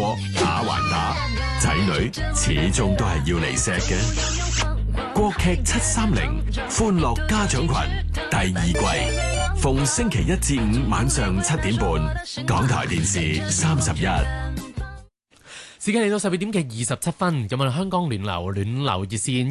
過打還打，仔女始終都係要嚟錫嘅。國劇730歡樂家長群第二季，逢星期一至五晚上7點半，港台電視31。 時間嚟到12點嘅27分，咁啊香港暖流熱線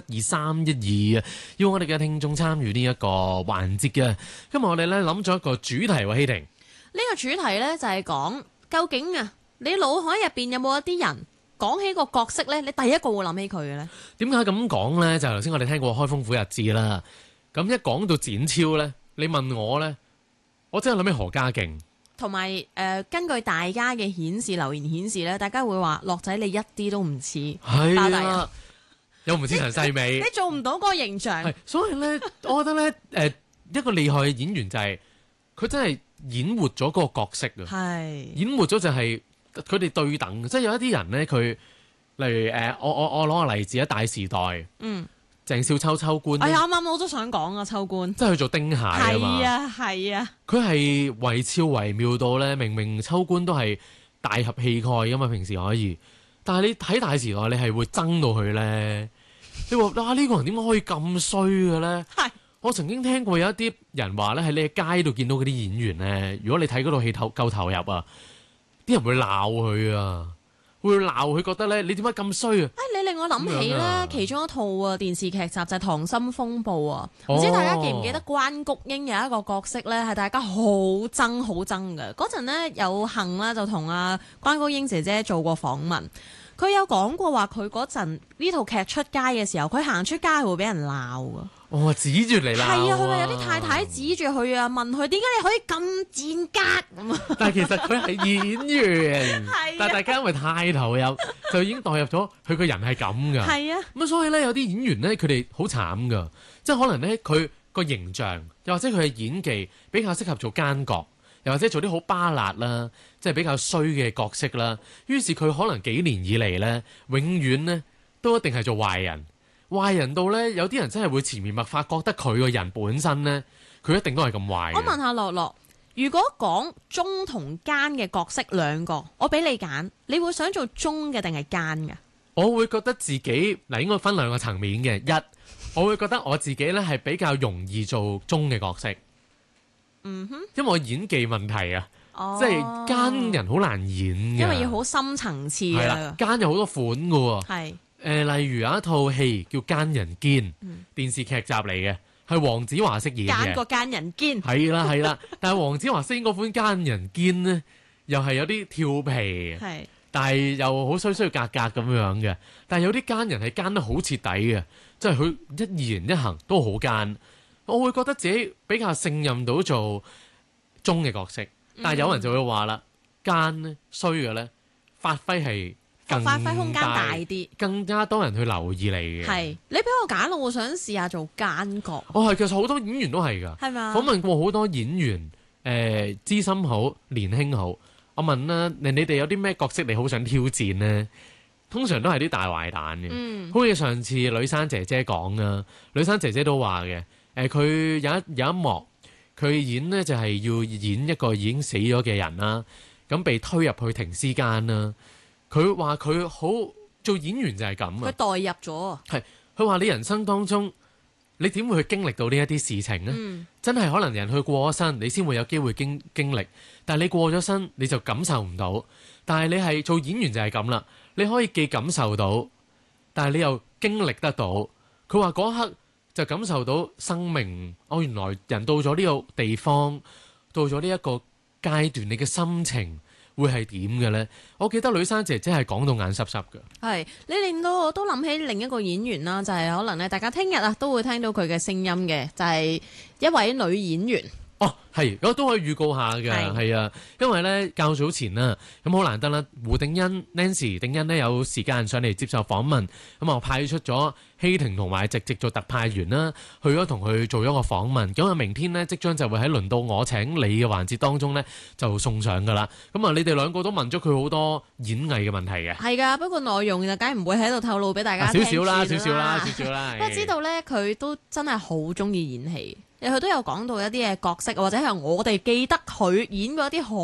1872312啊，要我哋嘅聽眾參與呢一個環節嘅。今日我哋咧諗咗一個主題喎，希婷。 呢個主題咧就係講究竟啊，你腦海入邊有冇一啲人講起個角色咧，你第一個會諗起佢嘅咧？ 點解咁講咧？就係頭先我哋聽過開封府日誌啦。咁一講到展超咧，你問我咧，我真係諗起何家勁。 同埋根據大家嘅留言顯示咧，大家會話樂仔你一啲都唔似包大人， 又唔似陳世美， 你做唔到嗰個形象。 係，所以咧，我覺得咧，一個厲害嘅演員就係、佢真係演活咗嗰個角色啊！係演活咗就係佢哋對等，即係有一啲人咧，佢例如我攞個例子啊，《大時代》鄭少秋秋官， 啱啱我都想講啊，秋官， 即係去做丁蟹啊嘛， 係啊， 佢係惟肖惟妙到咧，明明秋官都係大俠氣概噶嘛，平時可以，但係你睇《大時代》，你係會憎到佢咧。你話呢個人點解可以咁衰嘅咧？係我曾經聽過有一啲人話咧，喺你喺街度見到嗰啲演員咧，如果你睇嗰套戲夠投入啊，啲人會鬧佢啊。會鬧佢，覺得咧，你點解咁衰啊？ 你令我諗起咧，其中一套電視劇集就係《溏心風暴》啊！唔知大家記唔記得關菊英有一個角色咧，係大家好憎嘅。嗰陣咧有幸啦，就同阿關菊英姐姐做過訪問。佢有講過話，佢嗰陣呢套劇出街嘅時候，佢行出街係會俾人鬧噶。 哦，指住嚟鬧。係啊，佢話有啲太太指住佢啊，問佢點解你可以咁賤格咁啊？ 但係其實佢係演員，但係大家因為太投入，就已經代入咗佢個人係咁噶。係啊，咁所以咧有啲演員咧，佢哋好慘噶，即係可能咧佢個形象，又或者佢嘅演技比較適合做奸角。又或者做啲好巴辣啦，即係比較衰嘅角色啦。於是佢可能幾年以嚟咧，永遠咧都一定係做壞人。壞人到咧，有啲人真係會潛移默化覺得佢個人本身咧，佢一定都係咁壞。 我問下樂樂，如果講忠同奸嘅角色兩個，我俾你揀，你會想做忠嘅定係奸嘅？ 我會覺得自己嗱，應該分兩個層面嘅。一，我會覺得我自己咧係比較容易做忠嘅角色。因為我演技問題啊，即係奸人好難演嘅， 因為要好深層次啊。 奸有好多款嘅喎，例如有一套戲叫《奸人堅》，電視劇集嚟嘅，係黃子華飾演嘅。 奸個奸人堅， 係啦，但係黃子華飾演嗰款奸人堅呢，又係有啲調皮，但係又好衰格咁樣嘅。但係有啲奸人係奸得好徹底嘅，即係佢一言一行都好奸。我會覺得自己比較勝任到做忠嘅角色，但係有人就會話啦，奸咧衰嘅咧，發揮空間大啲，更加多人去留意你嘅。係你俾我揀，我會想試下做奸角。 係，其實好多演員都係㗎，係嘛？訪問過好多演員，資深好，年輕好。我問啦，你哋有啲咩角色你好想挑戰呢？通常都係啲大壞蛋嘅，好似上次呂珊姐姐講啊，呂珊姐姐都話嘅。佢有一幕，佢演呢就係要演一個已經死咗嘅人啦，咁被推入去停屍間啦。佢話佢好做演員就係咁啊，佢代入咗。 係，佢話你人生當中，你點會去經歷到呢一啲事情呢？真係可能人去過咗身，你先會有機會經歷，但係你過咗身你就感受唔到。但係你係做演員就係咁啦，你可以既感受到，但係你又經歷得到。佢話嗰刻就感受到生命，原來人到咗呢個地方，到咗呢一個階段，你嘅心情會係點嘅呢？我記得呂珊姐姐係講到眼濕濕嘅。係， 你令到我都諗起另一個演員啦，就係可能咧，大家聽日啊都會聽到佢嘅聲音嘅，就係一位女演員。 係，我都可以預告下嘅，係啊，因為咧較早前啦，咁好難得啦，胡定欣 Nancy 定欣呢有時間上嚟接受訪問，咁啊派出咗希婷同埋直做特派員啦，去咗同佢做咗個訪問，咁啊明天呢，即將就會喺輪到我請你嘅環節當中呢，就送上噶啦，咁啊你哋兩個都問咗佢好多演藝嘅問題嘅，係噶，不過內容就梗係唔會喺度透露俾大家聽少少啦。不過知道呢，佢都真係好中意演戲。佢都有講到一啲嘅角色，或者係我哋記得佢演過一啲好